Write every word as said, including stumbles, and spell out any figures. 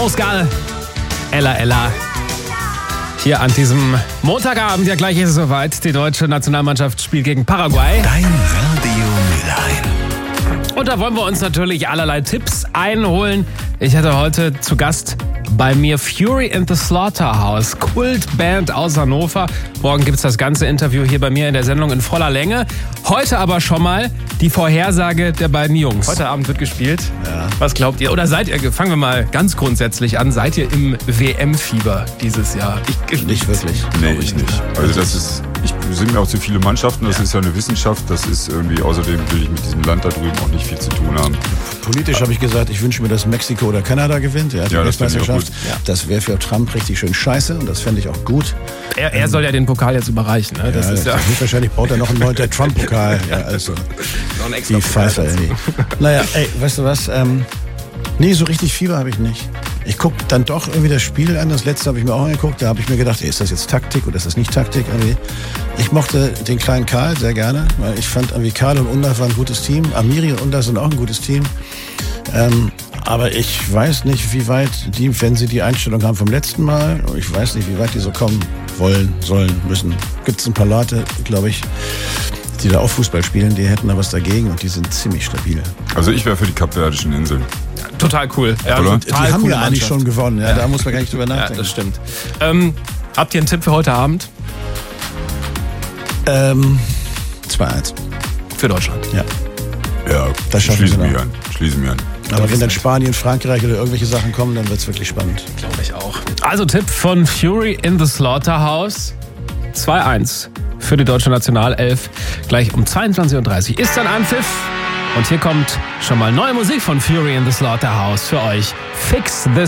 Moskal, Ella Ella. Hier an diesem Montagabend, ja gleich ist es soweit, die deutsche Nationalmannschaft spielt gegen Paraguay. Dein Radio Mülheim. Und da wollen wir uns natürlich allerlei Tipps einholen. Ich hatte heute zu Gast bei mir Fury in the Slaughterhouse, Kultband aus Hannover. Morgen gibt es das ganze Interview hier bei mir in der Sendung in voller Länge. Heute aber schon mal die Vorhersage der beiden Jungs. Heute Abend wird gespielt. Ja. Was glaubt ihr? Oder seid ihr, fangen wir mal ganz grundsätzlich an, seid ihr im W M-Fieber dieses Jahr? Ich, nicht wirklich. Nee, ich nicht. Also das ist, ich sind mir auch zu viele Mannschaften, das ja. ist ja eine Wissenschaft, das ist irgendwie, außerdem will ich mit diesem Land da drüben auch nicht viel zu tun haben. Politisch habe ich gesagt, ich wünsche mir, dass Mexiko oder Kanada gewinnt. Ja, die ja, das finde ich auch gut. Ja. Das wäre für Trump richtig schön scheiße und das fände ich auch gut. Er, er soll ja den Pokal jetzt überreichen. Ne? Das ja, ist ja wahrscheinlich braucht er noch einen neuen Trump-Pokal. Ja, also, noch ein extra die Pfeife, ey. Naja, ey, weißt du was? Ähm, nee, so richtig Fieber habe ich nicht. Ich gucke dann doch irgendwie das Spiel an. Das letzte habe ich mir auch angeguckt. Da habe ich mir gedacht, ey, ist das jetzt Taktik oder ist das nicht Taktik? Irgendwie. Ich mochte den kleinen Karl sehr gerne, weil ich fand, irgendwie Karl und Undaf waren ein gutes Team. Amiri und Undaf sind auch ein gutes Team. Ähm, aber ich weiß nicht, wie weit die, wenn sie die Einstellung haben vom letzten Mal, ich weiß nicht, wie weit die so kommen wollen, sollen, müssen. Gibt es ein paar Leute, glaube ich, die da auch Fußball spielen, die hätten da was dagegen und die sind ziemlich stabil. Also ich wäre für die Kapverdischen Inseln. Ja, total cool. Ja, Oder? Die haben ja eigentlich schon gewonnen, ja, ja. Da muss man gar nicht drüber nachdenken. Ja, das stimmt. Ähm, habt ihr einen Tipp für heute Abend? Ähm, zwei eins. Für Deutschland? Ja. Ja, das schaffen schließen wir mich an. Schließen mich an. Aber wenn dann Spanien, Frankreich oder irgendwelche Sachen kommen, dann wird es wirklich spannend. Glaube ich auch. Also Tipp von Fury in the Slaughterhouse. zwei eins für die deutsche Nationalelf. Gleich um zweiundzwanzig Uhr dreißig ist dann Anpfiff. Und hier kommt schon mal neue Musik von Fury in the Slaughterhouse für euch. Fix this.